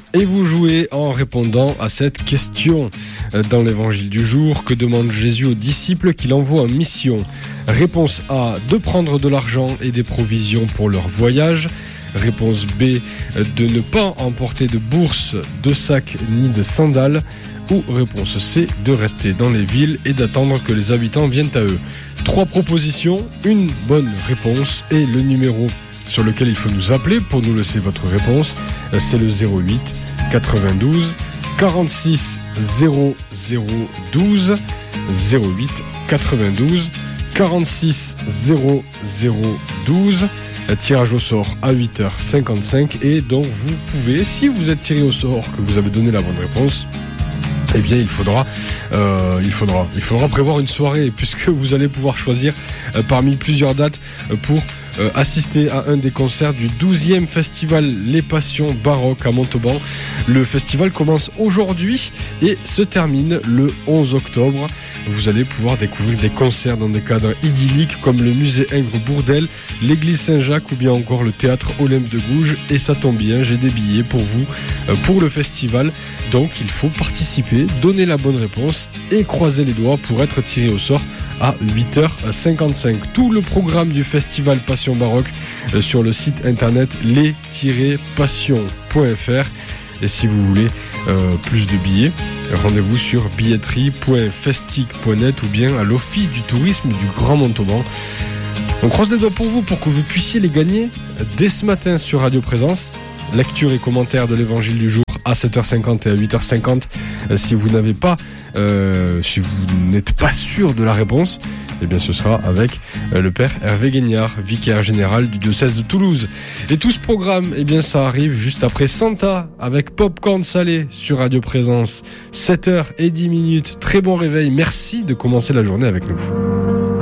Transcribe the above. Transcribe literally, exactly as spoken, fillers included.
Et vous jouez en répondant à cette question. Dans l'évangile du jour, que demande Jésus aux disciples qu'il envoie en mission? Réponse A, de prendre de l'argent et des provisions pour leur voyage. Réponse B, de ne pas emporter de bourse, de sac ni de sandales. Ou réponse C, de rester dans les villes et d'attendre que les habitants viennent à eux. Trois propositions, une bonne réponse et le numéro sur lequel il faut nous appeler pour nous laisser votre réponse, c'est le zéro huit quatre-vingt-douze quarante-six zéro zéro douze zéro huit quatre-vingt-douze quarante-six zéro zéro douze. Tirage au sort à huit heures cinquante-cinq et donc vous pouvez, si vous êtes tiré au sort, que vous avez donné la bonne réponse, eh bien il faudra, euh, il faudra, il faudra prévoir une soirée puisque vous allez pouvoir choisir euh, parmi plusieurs dates euh, pour euh, assister à un des concerts du douzième festival Les Passions Baroques à Montauban. Le festival commence aujourd'hui et se termine le onze octobre. Vous allez pouvoir découvrir des concerts dans des cadres idylliques comme le musée Ingres-Bourdelle, l'église Saint-Jacques ou bien encore le théâtre Olympe de Gouges. Et ça tombe bien, j'ai des billets pour vous euh, pour le festival. Donc il faut participer, donner la bonne réponse et croiser les doigts pour être tiré au sort à huit heures cinquante-cinq. Tout le programme du festival Passion Baroque euh, sur le site internet les tiret passion point f r. Et si vous voulez euh, plus de billets, rendez-vous sur billetterie point festic point net ou bien à l'Office du tourisme du Grand Montauban. On croise les doigts pour vous pour que vous puissiez les gagner dès ce matin sur Radio Présence. Lecture et commentaire de l'évangile du jour à sept heures cinquante et à huit heures cinquante. Euh, si vous n'avez pas, euh, si vous n'êtes pas sûr de la réponse, eh bien ce sera avec euh, le père Hervé Guignard, vicaire général du diocèse de Toulouse. Et tout ce programme, eh bien ça arrive juste après Santa avec Popcorn Salé sur Radio Présence. sept heures dix minutes. Très bon réveil. Merci de commencer la journée avec nous.